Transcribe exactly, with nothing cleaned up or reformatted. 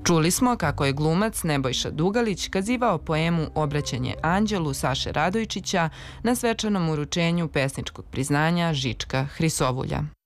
Čuli smo kako je glumac Nebojša Dugalić kazivao poemu Obraćanje anđelu Saše Radojčića na svečanom uručenju pesničkog priznanja Žička Hrisovulja.